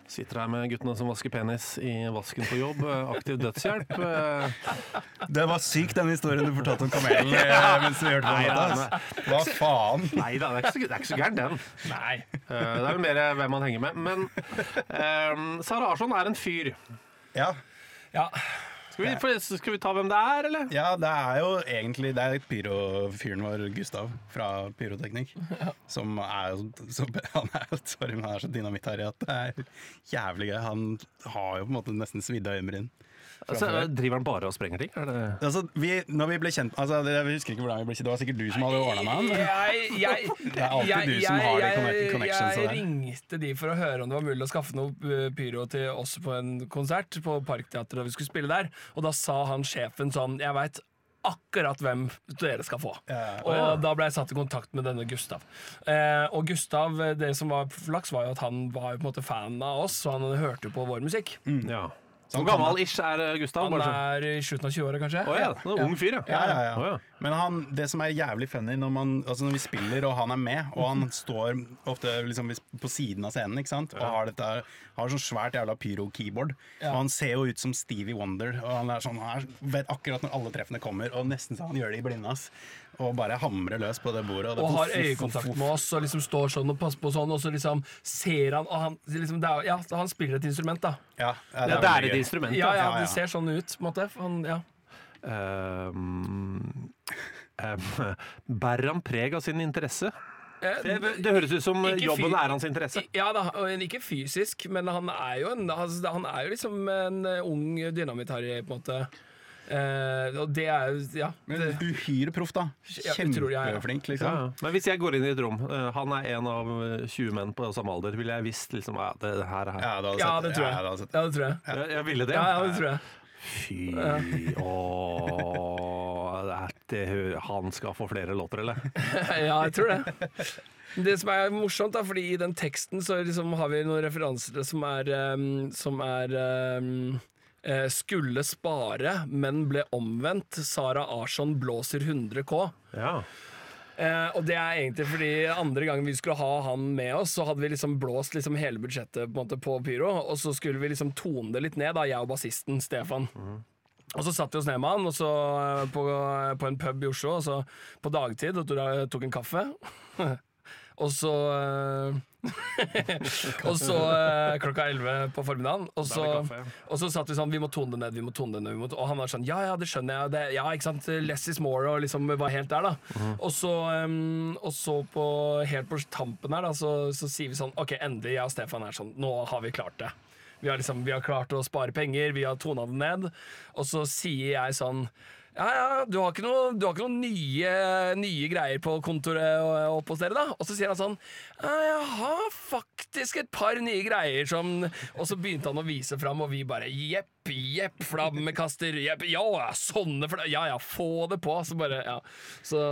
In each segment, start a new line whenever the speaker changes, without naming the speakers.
Sitter her med guttene som vasker penis i vasken på jobb. Aktiv dødshjelp.
Det var sykt den historien du fortalte om kamelen mens vi hørte på dette. Hva faen?
Nei da, det er ikke så gærent den.
Nei.
Det er vel mer hvem man henger med. Men Sara Larsson er en fyr.
Ja.
Skal vi ta hvem det er, eller?
Ja, det er jo egentlig Det er pyrofyren vår Gustav fra Pyroteknikk. Som er han er så dynamitt-harry at det er jævlig gøy. Han har jo på en måte nesten svidde øyenbryn.
Driver han bare og sprenger ting? Er det...
Altså, når vi ble kjent jeg husker ikke hvordan vi ble kjent. Det var sikkert du som hadde ordnet med han. Det er alltid du som har de connections.
Jeg ringte de for å høre om det var mulig å skaffe noe pyro til oss på en konsert på Parkteatret da vi skulle spille der. Og da sa han sjefen sånn: jeg vet akkurat hvem dere skal få. Og da ble jeg satt i kontakt med denne Gustav. Og Gustav, det som var flaks, var jo at han var jo på en måte fan av oss, så han hørte jo på vår musikk.
Ja. Hvor gammel ish er Gustav?
Han er i slutten av 20-året, kanskje.
En ung fyr,
ja. Men det som er jævlig funny når vi spiller og han er med, og han står ofte liksom på siden av scenen, ikke sant? Og har sånn svært jævla pyro-keyboard. Og han ser jo ut som Stevie Wonder, og han vet akkurat når alle treffene kommer, og nesten så han gjør det i blindas. Og bare hamrer løs på det bordet.
Og har øyekontakt med oss, og liksom står sånn og passer på sånn, og så liksom ser han, og han liksom, han spiller et instrument, da.
Det er et instrument.
Ja, det ser sånn ut, på en måte.
Bærer han preg av sin interesse? Det høres ut som jobben er hans interesse.
Ja da, ikke fysisk, men han er jo liksom en ung dynamitt-harry, på en måte. Og det er
Men uhyre proff, da. Kjempeflink, liksom.
Ja. Men hvis jeg går inn i et rom, han er en av 20 menn på samme alder, ville jeg visst liksom det her.
Det tror jeg.
Jeg ville det.
Ja, det tror jeg.
Fy, han skal få flere låter, eller?
Ja, jeg tror det. Det som er morsomt, da, fordi i den teksten så liksom har vi noen referanser som er skulle spare, men ble omvendt. Sara Larsson blåser 100K.
Ja.
Og det er egentlig fordi andre gangen vi skulle ha han med oss, så hadde vi liksom blåst liksom hele budsjettet på en måte på pyro, og så skulle vi liksom tone det litt ned, da, jeg og bassisten Stefan. Og så satt vi oss ned med han og så på en pub i Oslo, og så på dagtid, og tok en kaffe. Og så klokka 11 på formiddagen, og så satt vi sånn, vi må tone det ned, og han var sånn, ja, det skjønner jeg, ikke sant, less is more, og liksom var helt der da. Og så helt på tampen her da, så sier vi sånn, ok, endelig, jeg og Stefan er sånn, nå har vi klart det. Vi har klart å spare penger, vi har tonet det ned, og så sier jeg sånn, du har ikke noen nye greier på kontoret oppe hos dere, da? Og så sier han sånn, jeg har faktisk et par nye greier som... Og så begynte han å vise frem, og vi bare, jepp, flammekaster, jepp, sånne få det på, så bare, Så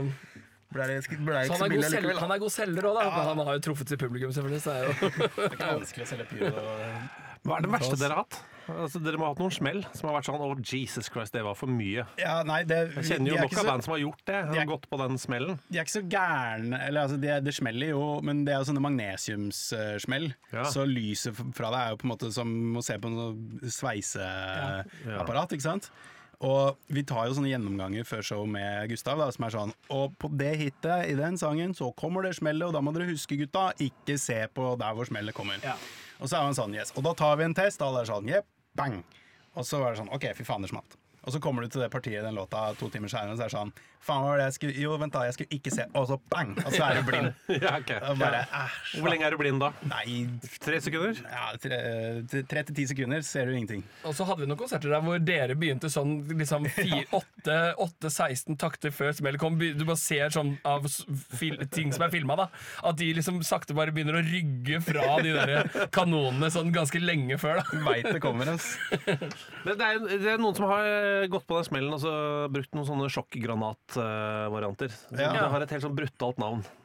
han er god selger også, da. Han har jo truffet sitt publikum, selvfølgelig, så
det er ikke vanskelig å selge pyro.
Hva er det verste dere har hatt? Altså, dere må ha hatt noen smell som har vært sånn Jesus Christ, det var for mye. Jeg kjenner jo nok av band som har gjort det. Har gått på den smellen.
De er ikke så gærne, eller altså, det smeller jo, men det er jo sånne magnesiumsmell. Så lyset fra det er jo på en måte som å se på en sveiseapparat, ikke sant? Og vi tar jo sånne gjennomganger før show med Gustav da, som er sånn, og på det hittet i den sangen så kommer det smellet, og da må dere huske, gutta, ikke se på der hvor smellet kommer. Og så er han sånn, yes, og da tar vi en test, og alle er sånn, jepp, bang. Og så var det sånn, ok, fy faen, det smalt. Og så kommer du til det partiet i den låta 2 timer senere, og så er det sånn, faen, hva var det jeg skulle, jo, vent da, jeg skulle ikke se, og så bang, og så er du blind. Og bare,
Hvor lenge er du blind da?
Nei,
3 sekunder?
Ja, 3-10 sekunder ser du ingenting.
Og så hadde vi noen konserter der hvor dere begynte sånn, liksom 8-16 takter før smellet kom, du bare ser sånn av ting som er filmet da, at de liksom sakte bare begynner å rygge fra de der kanonene sånn ganske lenge før da.
Du vet det kommer, ass.
Det er noen som har gått på den smellen og så brukt noen sånne sjokkgranatvarianter. Det har et helt sånn brutalt navn.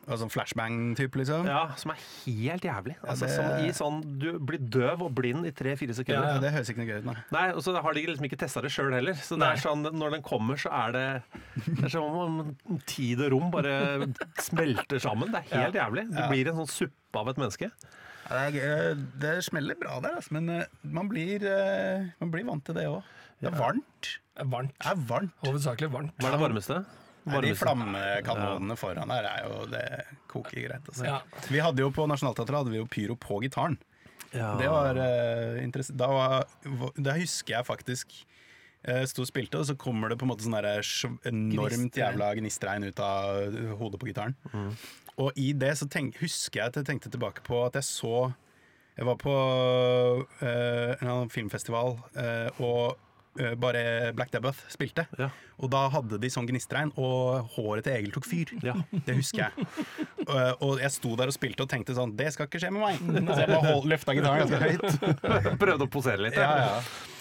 Altså flashbang-type, liksom?
Ja, som helt jævlig. Altså, som du blir døv og blind i 3-4 sekunder.
Ja, det høres ikke noe gøy ut,
nei. Og så har de liksom ikke testet det selv heller. Så det sånn, når den kommer, så det som om tid og rom bare smelter sammen. Det helt jævlig. Det blir en sånn suppe av et menneske.
Det smeller bra der, altså, men man blir vant til det også. Det varmt. Varmt.
Hovedsakelig varmt.
Hva det varmeste?
De flammekanonene foran her det koker greit. Altså. Ja. Vi hadde jo på Nationaltheatret pyro på gitaren. Ja. Det var interessant. Da husker jeg faktisk sto og spilte, og så kommer det på en måte sånn enormt jævla gnistregn ut av hodet på gitaren. Og i det så husker jeg at jeg tenkte tilbake på at jeg var på en filmfestival og bare Black Debbath spilte. Ja. Og da hadde de sånn gnistregn, og håret til Egil tok fyr. Ja. Det husker jeg. Og jeg sto der og spilte og tenkte sånn, det skal ikke skje med meg. Så jeg bare løfta gitaren ganske høyt.
Prøvde å posere litt. Ja.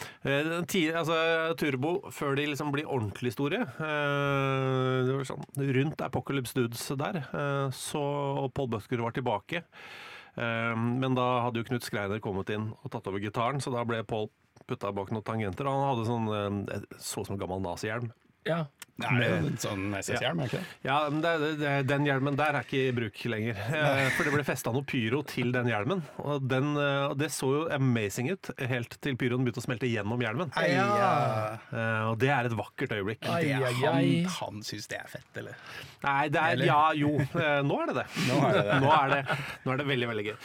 Turbo, før de liksom blir ordentlig store, det var sånn, rundt Apocalypse Dudes der, og Paul Busker var tilbake. Men da hadde jo Knut Skreiner kommet inn og tatt over gitaren, så da ble Paul putta bak noen tangenter, og han hadde sånn så som en gammel nazihjelm. Ja.
Det jo en sånn SS-hjelm, ikke?
Ja, men den hjelmen der ikke i bruk lenger. For det ble festet noe pyro til den hjelmen, og det så jo amazing ut, helt til pyroen begynte å smelte gjennom hjelmen. Og det et vakkert øyeblikk.
Han synes det fett, eller?
Nei, nå det det. Nå det veldig, veldig gøy.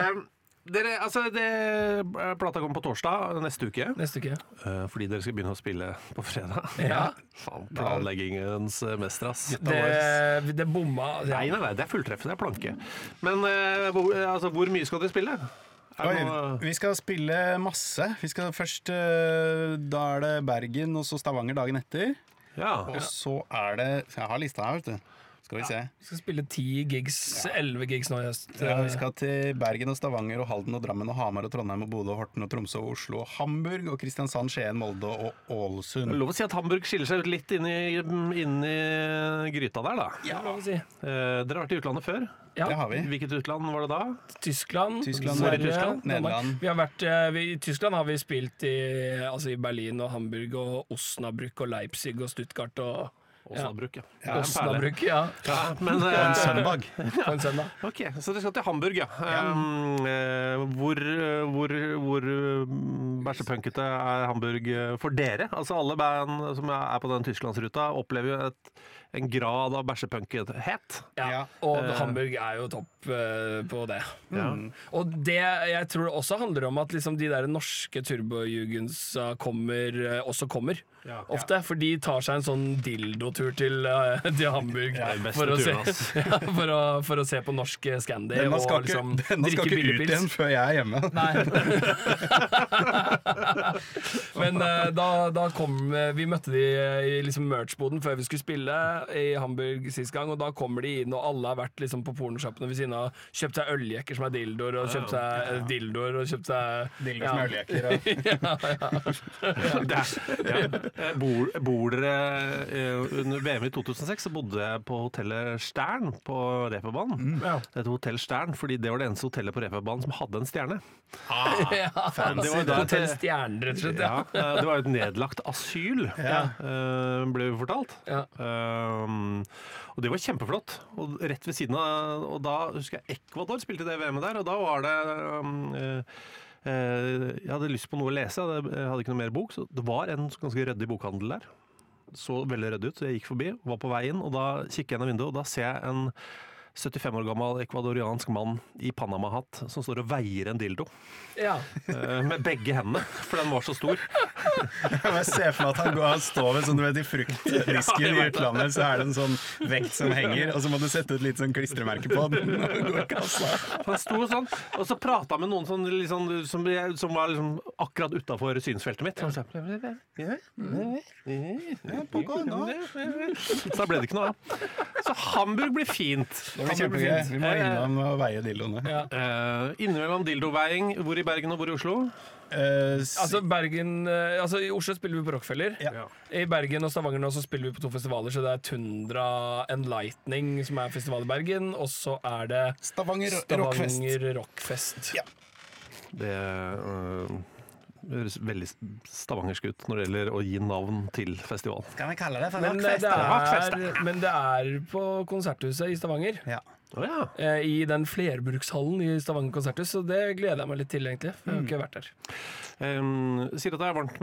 Plata kommer på torsdag neste uke. Fordi dere skal begynne å spille på fredag. Ja. Planleggingens mester, ass.
Det bomma.
Nei, det fulltreff, det planke. Men hvor mye skal dere spille?
Vi skal spille masse. Vi skal først, da det Bergen, og så Stavanger dagen etter. Ja. Og så det, jeg har lista her, vet du. Skal vi se.
Vi skal spille 10 gigs, 11 gigs nå i høst.
Ja, vi skal til Bergen og Stavanger og Halden og Drammen og Hamar og Trondheim og Bodø og Horten og Tromsø og Oslo og Hamburg og Kristiansand, Skien, Molde og Ålesund.
Lov å si at Hamburg skiller seg ut litt inn i gryta der, da.
Ja, lov å si.
Dere har vært i utlandet før?
Ja, det har vi.
Hvilket utland var det da?
Tyskland,
Nederland.
I Tyskland har vi spilt i Berlin og Hamburg og Osnabrück og Leipzig og Stuttgart og
Osnabrück,
Osnabrück, ja.
Men,
på en søndag.
Ok, så dere skal til Hamburg, ja. Hvor bæsjepunkete Hamburg for dere? Altså alle band som på den Tysklandsruta opplever jo en grad av bæsjepunkethet.
Ja, og Hamburg jo topp på det. Og det jeg tror det også handler om at liksom de der norske turbojugendsa kommer ofte, for de tar seg en sånn dildotur til Hamburg for å se på norsk Scandi og liksom drikke billigpils.
Ut igjen før jeg hjemme.
Nei. Men da kom vi møtte de i liksom merch-boden før vi skulle spille i Hamburg sist gang, og da kommer de inn, og alle har vært liksom på pornoshoppene ved siden av, kjøpt seg øljekker som dildoer, og kjøpt seg dildoer, og kjøpt seg
dildoer som øljekker.
Bor dere under VM i 2006, så bodde jeg på hotellet Stern på Reeperbanen. Det heter Hotell Stern, fordi det var det eneste hotellet på Reeperbanen som hadde en stjerne.
Hotell Stjern, rett og slett.
Det var jo et nedlagt asyl, ble vi fortalt. Og det var kjempeflott. Og rett ved siden av, og da husker jeg Ecuador spilte det VM-et der, og da var det jeg hadde lyst på noe å lese, jeg hadde ikke noe mer bok, så det var en ganske ryddig bokhandel der. Så veldig ryddig ut, så jeg gikk forbi, var på vei inn, og da kikker jeg inn av vinduet, og da ser jeg en 75 år gammel ekvadoriansk mann i Panama-hatt som står og veier en dildo. Med begge hendene, for den var så stor.
Jeg ser for meg at han står ved sånn, du vet, i fruktdisken i utlandet, så det en sånn vekt som henger, og så må du sette ut litt sånn klistremerke på den, og gå i kassa.
Han sto sånn, og så pratet han med noen sånn, liksom, som var liksom akkurat utenfor synsfeltet mitt. Så da ble det ikke noe av. Så Hamburg blir fint.
Det blir kjempegøy. Vi må innom og veie dildoene.
Innimellom dildoveiing. Hvor i Bergen og hvor i Oslo?
Altså Bergen I Oslo spiller vi på Rockefeller.
Ja.
I Bergen og Stavanger nå så spiller vi på 2 festivaler. Så det er Tundra Enlightening, som er festival i Bergen. Og så er det
Stavanger Rockfest. Ja.
Det høres veldig stavangersk ut når det gjelder å gi navn til festivalen.
Skal vi kalle det for
Rockfest? Men det er på Konserthuset i Stavanger.
Ja.
I den flerbrukshallen i Stavanger konserthus, så det gleder jeg meg litt til, egentlig. Jeg har ikke vært der.
Sier at det er varmt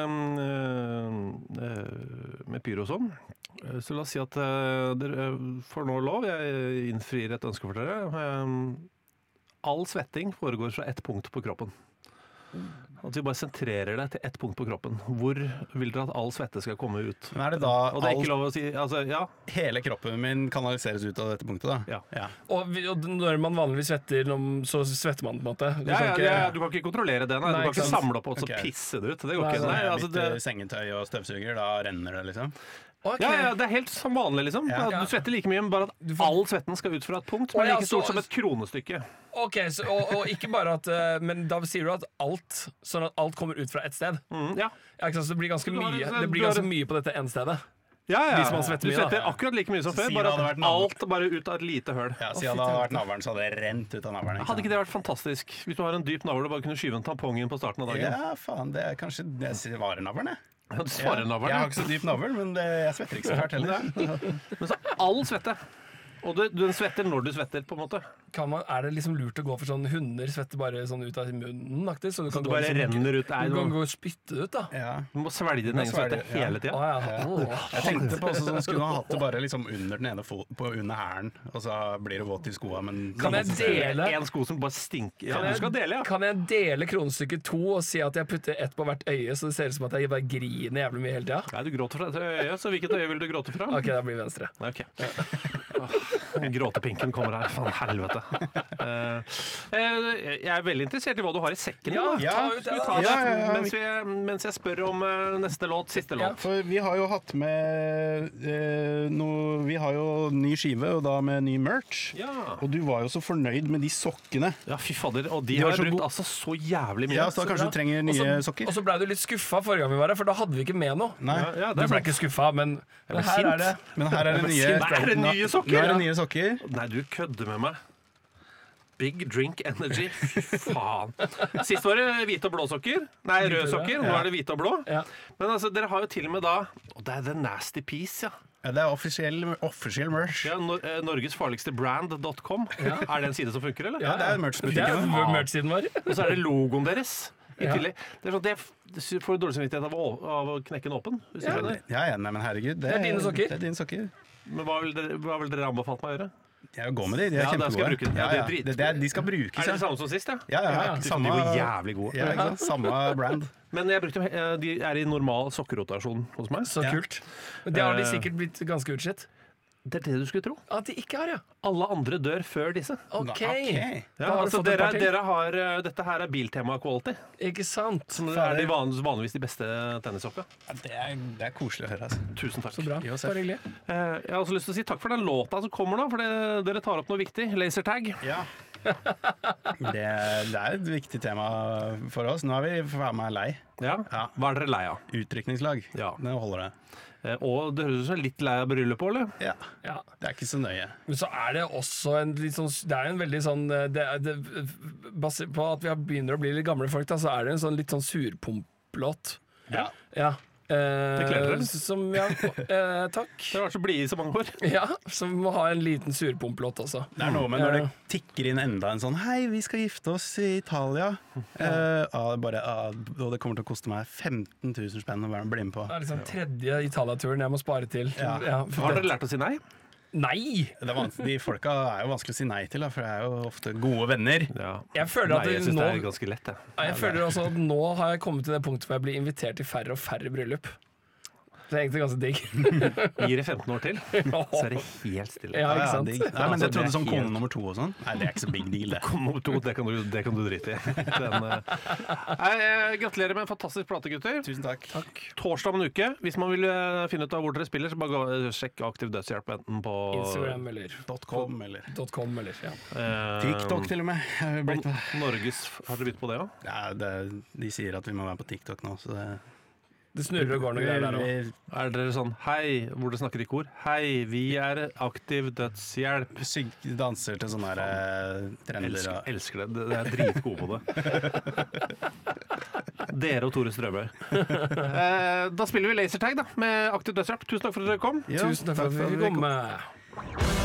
med pyro og sånn. Så la oss si at dere får nå lov. Jeg innfrir et ønske for dere. All svetting foregår fra ett punkt på kroppen. At vi bare sentrerer deg til ett punkt på kroppen. Hvor vil dere at all svette skal komme ut?
Men er det da
og det er ikke lov å si
hele kroppen min kanaliseres ut av dette punktet, da?
Ja.
Og når man vanligvis svetter, så svetter man på en måte. Du
kan ikke kontrollere det. Nei, du kan ikke samle opp og så pisse det ut. Det går ikke.
Litt sengetøy og støvsuger, da renner det liksom.
Okay.
Ja, det er helt som vanlig, liksom. Du svetter like mye, bare at all svetten skal ut fra et punkt. Men like stort som et kronestykke.
Ok, og ikke bare at men da sier du at alt, sånn at alt kommer ut fra ett sted.
Ja.
Så det blir ganske mye på dette ene stedet.
Ja.
Hvis man svetter mye,
du svetter akkurat like mye som før, bare at alt bare ut av et lite høl.
Ja, siden det hadde vært navlen, så hadde det rent ut av navlen.
Hadde ikke det vært fantastisk? Hvis du har en dyp navl og bare kunne skyve en tampong inn på starten av dagen.
Ja, faen, det er kanskje det svarer navlen, jeg.
Jeg
har ikke så dyp navl, men jeg svetter ikke så fælt heller.
Men så all svette. Og den svetter når du svetter, på en måte.
Er det liksom lurt å gå for sånn hunder svetter bare sånn ut av munnen? Så du kan
så bare renner ut?
Du kan gå og spytte det ut, da.
Ja.
Du må svelge din egen svette hele tida.
Jeg tenkte på også sånn, skulle man hatt det bare liksom under den ene under hælen, og så blir det våt i skoa, men
kan jeg dele
en sko som bare stinker? Ja, du skal dele,
Kan jeg dele kronestykket 2 og si at jeg putter ett på hvert øye, så det ser ut som at jeg bare griner jævlig mye hele tida?
Nei, du gråter fra et øye, så hvilket øye vil du gråte fra?
Ok, da blir venstre.
Okay. Gråtepinken kommer her, faen helvete. Jeg er veldig interessert i hva du har i sekken. Mens jeg spør om neste låt, siste låt.
For vi har jo hatt med vi har jo ny skive, og da med ny merch. Og du var jo så fornøyd med de sokkene.
Ja, fy fader, og de har jeg brukt altså så jævlig mye.
Ja, så da kanskje du trenger nye sokker.
Og så ble du litt skuffa forrige gang vi var her, for da hadde vi ikke med noe.
Nei.
Du ble ikke skuffa, men her er det.
Men her er det nye sokker. Nå er det nye sokker.
Nei, du kødder med meg. Big Drink Energy. Fy faen. Sist var det hvite og blå sokker. Nei, røde sokker. Nå er det hvite og blå. Men altså, dere har jo til og med da det er The Nasty Piece,
Ja, det er offisiell merch.
Ja, Norges farligste brand.com. Er det en side som funker, eller?
Ja, det er merch-butikken.
Det er merch-siden vår.
Og så er det logoen deres. I tillegg. Det er sånn at jeg får dårlig samvittighet av å knekke den åpen.
Nei, men herregud.
Det er dine sokker.
Det er dine sokker.
Men hva vil dere anbefalt meg å gjøre?
Gå med de er kjempegode. De skal brukes.
Er det samme som sist,
Ja,
de var jævlig gode.
Samme brand.
Men de er i normal sokkerotasjon hos meg.
Så kult. Det har de sikkert blitt ganske utslitt.
Det er det du skulle tro.
At de ikke har,
Alle andre dør før disse.
Ok.
Ja, altså dere har dette her er Biltema-quality.
Ikke sant?
Som er vanligvis de beste tennissokka.
Det er koselig å høre. Altså.
Tusen takk.
Så bra. Bare hyggelig.
Jeg har også lyst til å si takk for den låta som kommer nå, for dere tar opp noe viktig. Lasertag.
Ja. Det er et viktig tema for oss. Nå er vi for meg lei.
Ja. Hva er dere lei av?
Utrykningslag.
Ja.
Det holder det.
Og det høres ut som litt lei av bryllupet, eller?
Ja. Det er ikke så nøye.
Men så er det også en litt sånn det er en veldig sånn basert på at vi begynner å bli litt gamle folk, da, så er det en sånn litt sånn surpomplåt.
Ja.
Det kler dere.
Takk.
Dere har vært så blide i så mange år.
Ja, som må ha en liten surpomplåt også.
Det er noe med når det tikker inn enda en sånn Hei, vi skal gifte oss i Italia. Og det kommer til å koste meg 15 000 spenn å bli med på.
Det er liksom 3. Italia-turen jeg må spare til.
Har dere lært å si nei?
Nei!
De folka er jo vanskelig å si nei til, for det er jo ofte gode venner.
Jeg føler at
jeg synes det er ganske lett.
Jeg føler også at nå har jeg kommet til det punktet hvor jeg blir invitert til færre og færre bryllup. Det er egentlig ganske digg.
Gir det 15 år til, så er det helt stille.
Ja, ikke sant?
Digg. Nei, men jeg trodde sånn kone nummer 2 og sånn. Nei, det er ikke så big deal, det.
Kone nummer 2, det kan du drite i. Gratulerer med en fantastisk plate, gutter.
Tusen takk.
Torsdag om en uke. Hvis man vil finne ut av hvor dere spiller, så bare sjekk Aktiv Dødshjelp enten på
Instagram eller
.com eller
ja.
TikTok til og med.
Norges, har dere begynt på det òg?
Ja, de sier at vi må være på TikTok nå, så
det snurrer og går noe greier der også.
Er dere sånn, hei, hvor dere snakker i kor? Hei, vi er Aktiv Dødshjelp.
Danser til sånne her trender.
Elsker det. Det er dritgode på det. Dere og Tore Strømøy. Da spiller vi lasertag da, med Aktiv Dødshjelp. Tusen takk for at dere kom.
Tusen takk for at dere kom.